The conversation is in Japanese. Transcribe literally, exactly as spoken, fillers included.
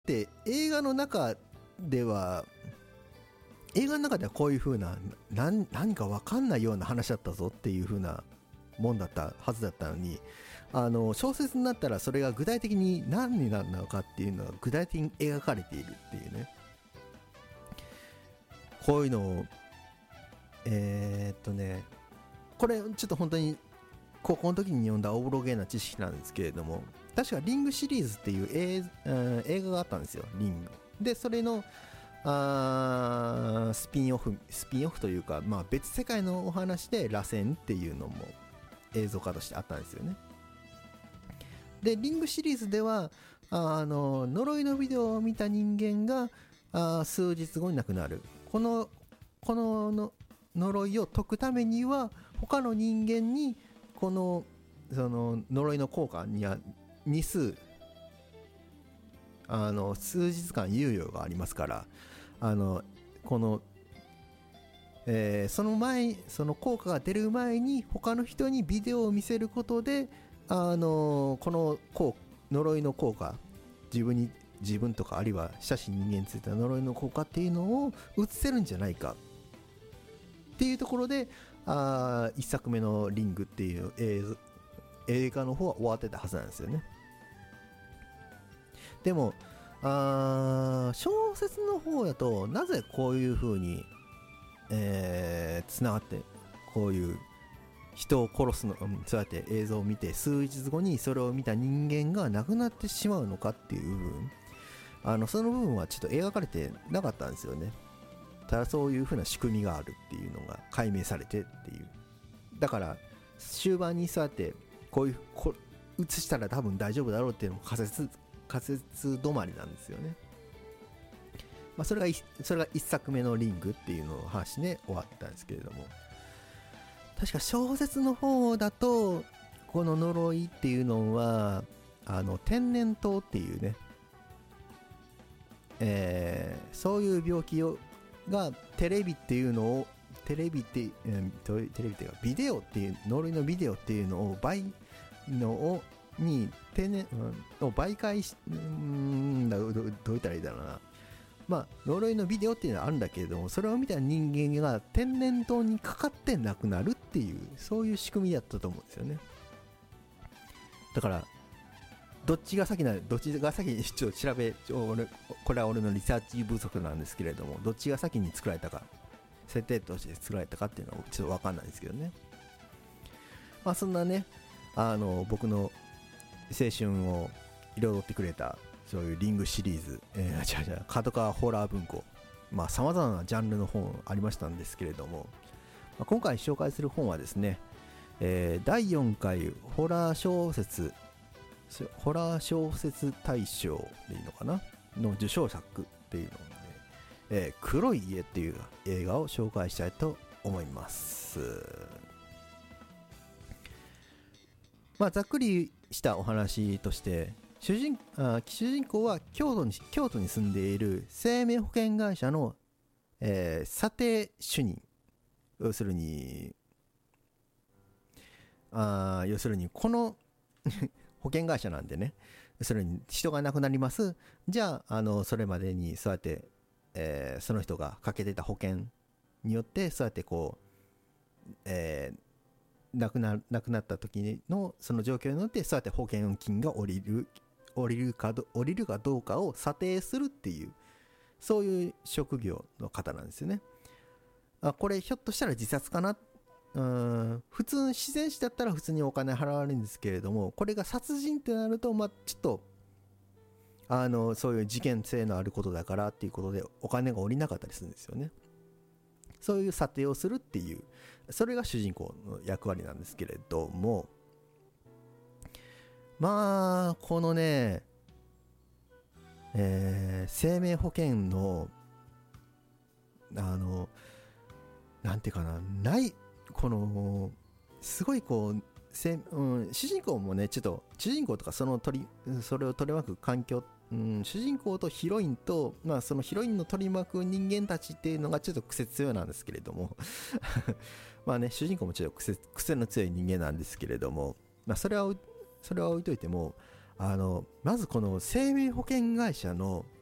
で映画の中では映画の中ではこういう風な何、何か分かんないような話だったぞっていう風なもんだったはずだったのに、あの小説になったらそれが具体的に何になるのかっていうのが具体的に描かれているっていうね、こういうのをえー、っとねこれちょっと本当に高校の時に読んだおぼろげな知識なんですけれども、確かリングシリーズっていう映、映画があったんですよ、リングで。それのあスピンオフスピンオフというか、まあ、別世界のお話で螺旋っていうのも映像化としてあったんですよね。でリングシリーズではあの呪いのビデオを見た人間があ数日後に亡くなる。このこのの呪いを解くためには他の人間にこのその呪いの効果には日数あの数日間猶予がありますから、あのこの、えー、その前その効果が出る前に他の人にビデオを見せることで、あのこの効呪いの効果、自分に自分とかあるいは親しい人間についての呪いの効果っていうのを映せるんじゃないかっていうところで、あいっさくめのリングっていう映像映画の方は終わってたはずなんですよね。でもあ小説の方だとなぜこういう風にえー、つながってこういう人を殺すの、うん、そうやって映像を見て数日後にそれを見た人間が亡くなってしまうのかっていう部分、あのその部分はちょっと描かれてなかったんですよね。ただそういう風な仕組みがあるっていうのが解明されてっていう、だから終盤にそうやってこういうこ映したら多分大丈夫だろうっていうのも仮説仮説止まりなんですよね。まあ、それがそれがいっさくめのリングっていうのを話で終わったんですけれども、確か小説の方だとこの呪いっていうのはあの天然痘っていうね、えー、そういう病気をがテレビっていうのをテレビって、えー、テレビっていうかビデオっていう呪いのビデオっていうのを倍のをに天然、うん、を媒介しうーんだどうどう言ったらいいだろうな、まあ呪いのビデオっていうのはあるんだけれども、それを見た人間が天然痘にかかって亡くなるっていう、そういう仕組みだったと思うんですよね。だからどっちが先などっちが先にちょっと調べ俺これは俺のリサーチ不足なんですけれども、どっちが先に作られたか設定として作られたかっていうのはちょっと分かんないんですけどね。まあそんなね、あの僕の青春を彩ってくれたそういうリングシリーズ、えー、じゃあじゃあ角川ホラー文庫、まあさまざまなジャンルの本ありましたんですけれども、まあ、今回紹介する本はですね、えー、だいよんかいホラー小説ホラー小説大賞でいいのかなの受賞作っていうので、えー、黒い家っていう映画を紹介したいと思います。まあざっくりしたお話として、主人あ主人公は京都に京都に住んでいる生命保険会社の、えー、査定主任、要するにあ要するにこの保険会社なんでね、要するに人が亡くなります、じゃあ、あのそれまでにそうやって、えー、その人がかけてた保険によってそうやってこう、えー亡くな、亡くなった時のその状況によってそうやって保険金が下りる降りるかど降りるかどうかを査定するっていう、そういう職業の方なんですよね。あ、これひょっとしたら自殺かな、うーん普通自然死だったら普通にお金払われるんですけれども、これが殺人ってなると、まあちょっとあのそういう事件性のあることだからっていうことでお金が下りなかったりするんですよね。そういう査定をするっていう、それが主人公の役割なんですけれども、まあこのね、えー、生命保険のあのなんていうかな、ないこのすごいこうせ、うん、主人公もね、ちょっと主人公とかその取りそれを取り巻く環境、うん、主人公とヒロインと、まあ、そのヒロインの取り巻く人間たちっていうのがちょっと癖強いなんですけれどもまあね、主人公もちょっと癖、癖の強い人間なんですけれども、まあ、それはそれは置いといても、 あのまずこの生命保険会社の